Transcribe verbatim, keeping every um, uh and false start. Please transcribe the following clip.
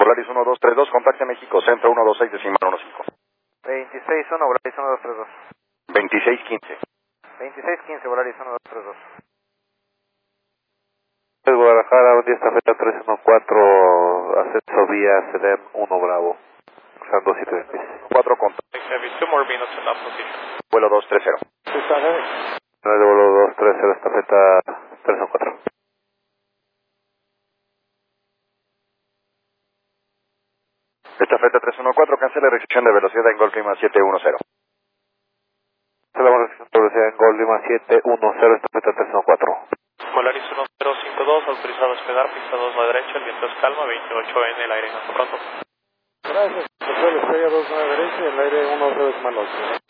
Volaris uno dos tres dos, contacte México Centro uno dos seis decimal uno cinco. veintiséis uno, Volaris uno dos tres dos. veintiséis quince. veintiséis quince, Volaris uno dos tres dos. Guadalajara, un día estafeta tres uno cuatro, ascenso vía C D M uno Bravo, usando siete veinte. cuatro contacto. Two more minutes in that position. Vuelo dos tres cero. nueve vuelo dos tres cero, estafeta tres uno cuatro. Estafeta tres uno cuatro, cancela restricción de velocidad en Golf Lima siete uno cero. Cancelamos restricción de velocidad en Golf Lima siete uno cero, estafeta tres uno cuatro. Volaris uno cero cinco dos, autorizado a despegar, pista dos a la derecha, el viento es calma, veintiocho en el aire, hasta pronto. Gracias, control estrella dos nueve derecha, el aire uno cero decimal ocho.